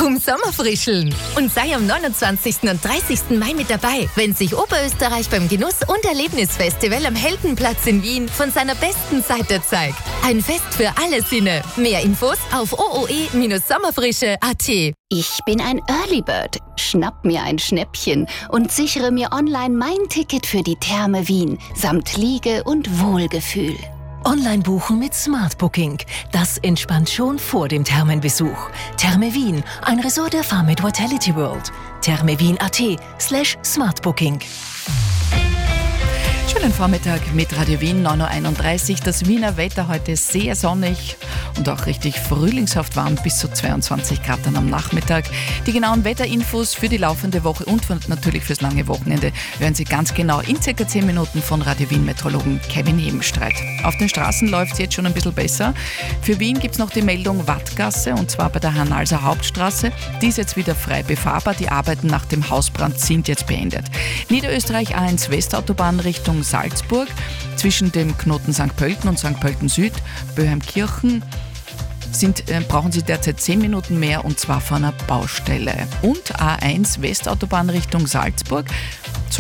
Komm Sommerfrischeln und sei am 29. und 30. Mai mit dabei, wenn sich Oberösterreich beim Genuss- und Erlebnisfestival am Heldenplatz in Wien von seiner besten Seite zeigt. Ein Fest für alle Sinne. Mehr Infos auf ooe-sommerfrische.at. Ich bin ein Early Bird. Schnapp mir ein Schnäppchen und sichere mir online mein Ticket für die Therme Wien samt Liege und Wohlgefühl. Online buchen mit Smart Booking. Das entspannt schon vor dem Thermenbesuch. Therme Wien, ein Resort der Farmit Vitality World. thermewien.at/smartbooking. Schönen Vormittag mit Radio Wien, 9.31 Uhr. Das Wiener Wetter heute sehr sonnig und auch richtig frühlingshaft warm, bis zu 22 Grad dann am Nachmittag. Die genauen Wetterinfos für die laufende Woche und natürlich fürs lange Wochenende hören Sie ganz genau in circa 10 Minuten von Radio Wien-Meteorologen Kevin Hebenstreit. Auf den Straßen läuft es jetzt schon ein bisschen besser. Für Wien gibt es noch die Meldung Wattgasse, und zwar bei der Hanalser Hauptstraße. Die ist jetzt wieder frei befahrbar. Die Arbeiten nach dem Hausbrand sind jetzt beendet. Niederösterreich A1 Westautobahn Richtung Salzburg, zwischen dem Knoten St. Pölten und St. Pölten Süd, Böheimkirchen, brauchen Sie derzeit 10 Minuten mehr, und zwar von einer Baustelle. Und A1 Westautobahn Richtung Salzburg,